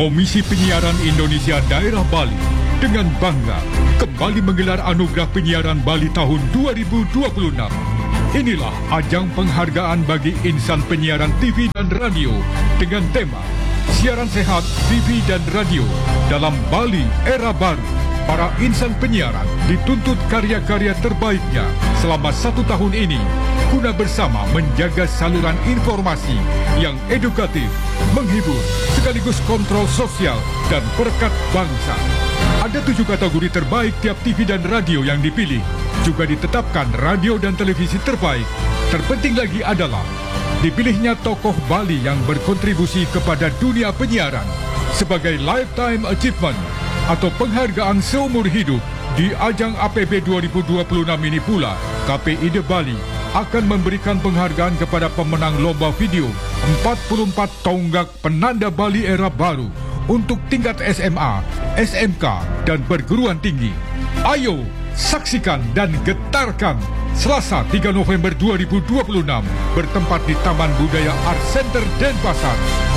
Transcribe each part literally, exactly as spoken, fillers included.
Komisi Penyiaran Indonesia Daerah Bali dengan bangga kembali menggelar Anugerah Penyiaran Bali tahun dua ribu dua puluh enam. Inilah ajang penghargaan bagi insan penyiaran T V dan radio dengan tema Siaran Sehat T V dan Radio dalam Bali Era Baru. Para insan penyiaran dituntut karya-karya terbaiknya selama satu tahun ini guna bersama menjaga saluran informasi yang edukatif, menghibur, sekaligus kontrol sosial dan perekat bangsa. Ada tujuh kategori terbaik tiap T V dan radio yang dipilih. Juga ditetapkan radio dan televisi terbaik. Terpenting lagi adalah dipilihnya tokoh Bali yang berkontribusi kepada dunia penyiaran sebagai Lifetime Achievement atau penghargaan seumur hidup. Di ajang A P B dua ribu dua puluh enam ini pula, K P I D Bali akan memberikan penghargaan kepada pemenang lomba video empat puluh empat tonggak penanda Bali Era Baru untuk tingkat S M A, S M K dan perguruan tinggi. Ayo saksikan dan getarkan Selasa tiga November dua ribu dua puluh enam bertempat di Taman Budaya Art Center Denpasar.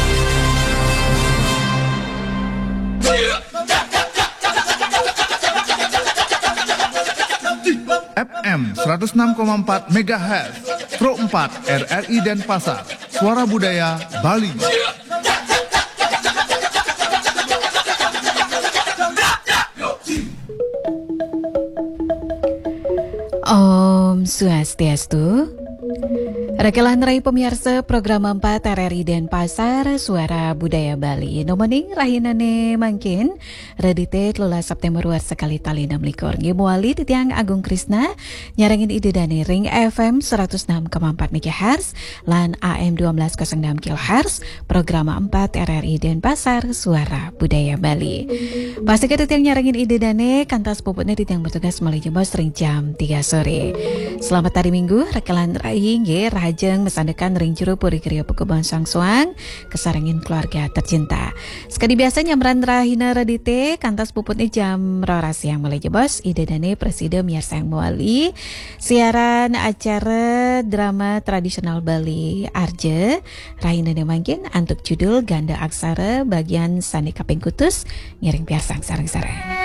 F M seratus enam koma empat megahertz, Pro empat R R I Denpasar, Suara Budaya Bali. Om Swastiastu. Rekelan Rai pemirsa program empat R R I Denpasar Suara Budaya Bali. Nomoning rahinane mangkin reditet lula September war sekali tali enam likur. Ngimuali titiang Agung Krisna nyarangin ide dani ring F M seratus enam koma empat megahertz lan A M dua belas nol enam kilohertz program empat R R I Denpasar Suara Budaya Bali. Pasti ke titiang nyarangin ide dani kantas puputnya titiang bertugas mulai jembos ring jam tiga sore. Selamat hari Minggu rekelan Rai nge Rahajeng mesandekan ring juru puri kriya pekebon sang suang kesarangin keluarga tercinta. Sekali biasa nyamran rahina radite kantas puputnya jam roras yang mulai jebos ide dane presiden miar sayang muali siaran acara drama tradisional Bali Arje rahina mangkin antuk judul Ganda Aksara bagian sani kaping kutus ngiring biar sang sarang-sarang.